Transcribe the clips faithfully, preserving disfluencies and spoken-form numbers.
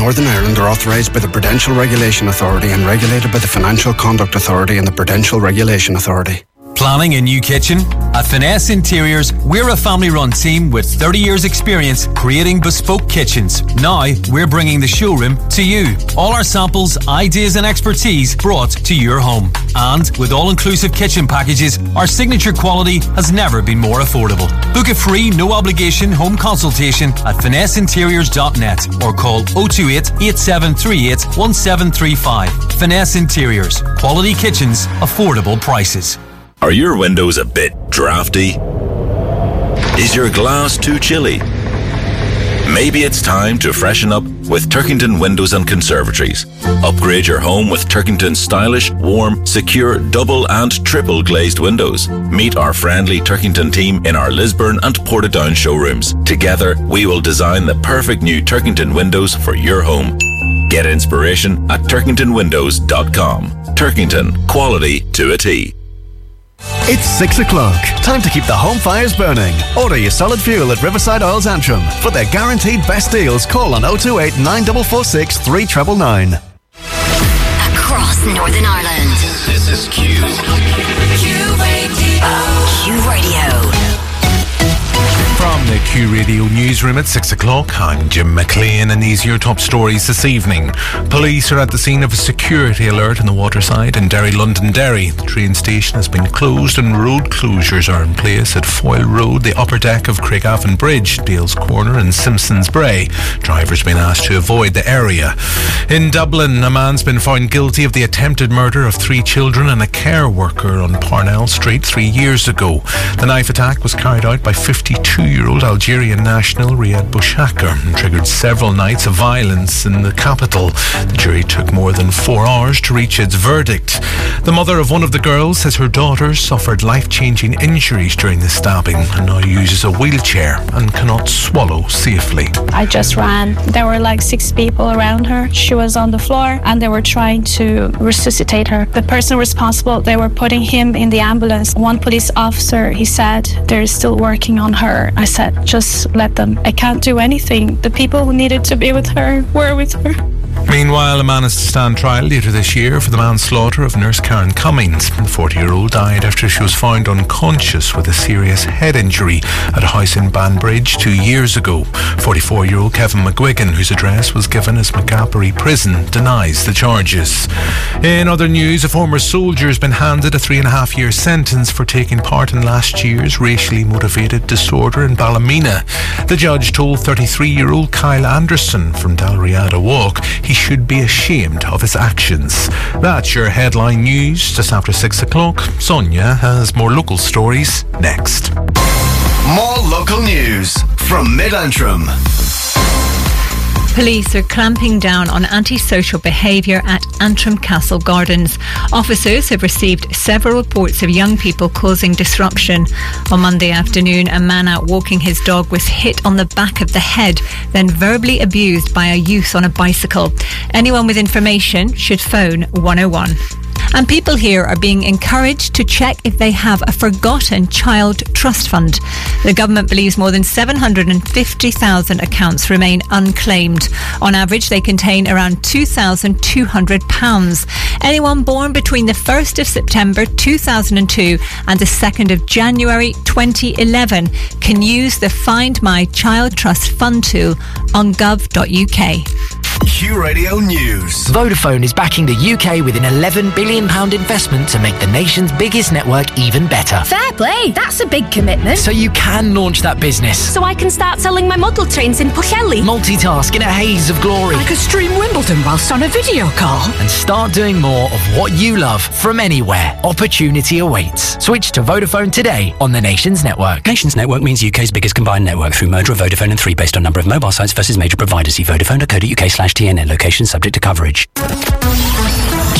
Northern Ireland are authorised by the Prudential Regulation Authority and regulated by the Financial Conduct Authority and the Prudential Regulation Authority. Planning a new kitchen? At Finesse Interiors, we're a family-run team with thirty years experience creating bespoke kitchens. Now, we're bringing the showroom to you. All our samples, ideas and expertise brought to your home. And with all-inclusive kitchen packages, our signature quality has never been more affordable. Book a free, no-obligation home consultation at finesse interiors dot net or call oh two eight, eight seven three eight, one seven three five. Finesse Interiors. Quality kitchens, affordable prices. Are your windows a bit drafty? Is your glass too chilly? Maybe it's time to freshen up with Turkington Windows and Conservatories. Upgrade your home with Turkington's stylish, warm, secure, double and triple glazed windows. Meet our friendly Turkington team in our Lisburn and Portadown showrooms. Together, we will design the perfect new Turkington windows for your home. Get inspiration at turkington windows dot com. Turkington, quality to a T. It's six o'clock. Time to keep the home fires burning. Order your solid fuel at Riverside Oils Antrim. For their guaranteed best deals, call on oh two eight, nine four four six, three nine nine nine. Across Northern Ireland. This is Q. Q Radio. Q Radio. From the Q Radio newsroom at six o'clock, I'm Jim McLean and these are your top stories this evening. Police are at the scene of a security alert in the Waterside in Derry, Londonderry. The train station has been closed and road closures are in place at Foyle Road, the upper deck of Craigavon Bridge, Dales Corner and Simpsons Bray. Drivers have been asked to avoid the area. In Dublin, a man's been found guilty of the attempted murder of three children and a care worker on Parnell Street three years ago. The knife attack was carried out by fifty-two-year-old Algerian national Riyad Bouchakar and triggered several nights of violence in the capital. The jury took more than four hours to reach its verdict. The mother of one of the girls says her daughter suffered life-changing injuries during the stabbing and now uses a wheelchair and cannot swallow safely. I just ran. There were like six people around her. She was on the floor and they were trying to resuscitate her. The person responsible, they were putting him in the ambulance. One police officer, he said, they're still working on her. I said, just let them. I can't do anything. The people who needed to be with her were with her. Meanwhile, a man is to stand trial later this year for the manslaughter of nurse Karen Cummings. The forty-year-old died after she was found unconscious with a serious head injury at a house in Banbridge two years ago. forty-four-year-old Kevin McGuigan, whose address was given as McGappery Prison, denies the charges. In other news, a former soldier has been handed a three and a half year sentence for taking part in last year's racially motivated disorder in Ballymena. The judge told thirty-three-year-old Kyle Anderson from Dalriada Walk he should be ashamed of his actions. That's your headline news just after six o'clock. Sonia has more local stories next. More local news from Mid-Antrim. Police are clamping down on antisocial behaviour at Antrim Castle Gardens. Officers have received several reports of young people causing disruption. On Monday afternoon, a man out walking his dog was hit on the back of the head, then verbally abused by a youth on a bicycle. Anyone with information should phone one oh one. And people here are being encouraged to check if they have a forgotten child trust fund. The government believes more than seven hundred fifty thousand accounts remain unclaimed. On average, they contain around two thousand two hundred pounds. Anyone born between the first of September two thousand two and the second of January twenty eleven can use the Find My Child Trust Fund tool on gov dot u k. Q Radio News. Vodafone is backing the U K with an eleven billion pounds investment to make the nation's biggest network even better. Fair play, that's a big commitment. So you can launch that business. So I can start selling my model trains in Pwllheli. Multitask in a haze of glory. I could stream Wimbledon whilst on a video call. And start doing more of what you love from anywhere. Opportunity awaits. Switch to Vodafone today on the Nations Network. Nations Network means U K's biggest combined network through merger of Vodafone and three based on number of mobile sites versus major providers. See vodafone dot co dot u k slash T N N. Location subject to coverage.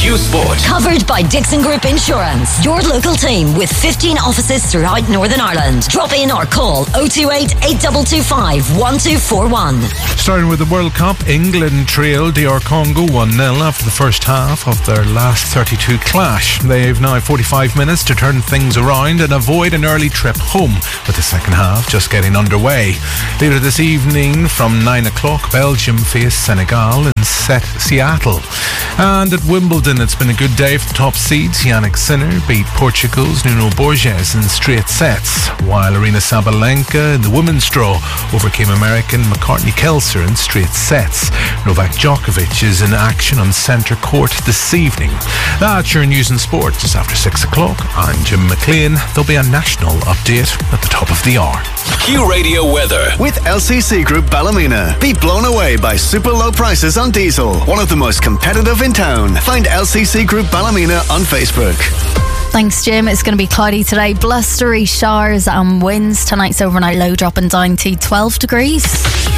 Q Sport. Covered by Dixon Group Insurance. Your local team with fifteen offices throughout Northern Ireland. Drop in or call oh two eight, eight two two five, one two four one. Starting with the World Cup, England trailed D R Congo one nil after the first half of their last thirty-two clash. They've now forty-five minutes to turn things around and avoid an early trip home, with the second half just getting underway. Later this evening from nine o'clock, Belgium face Senegal in set Seattle. And at Wimbledon, it's been a good day for the top seeds. Yannick Sinner beat Portugal's Nuno Borges in straight sets, while Aryna Sabalenka in the women's draw overcame American McCartney Kelser in straight sets. Novak Djokovic is in action on centre court this evening. That's your news and sport just after six o'clock. I'm Jim McLean. There'll be a national update at the top of the hour. Q Radio weather. With L C C Group Ballymena. Be blown away by super low prices on diesel. One of the most competitive in town. Find L C C Group Ballymena on Facebook. Thanks, Jim. It's going to be cloudy today. Blustery showers and winds. Tonight's overnight low dropping down to twelve degrees.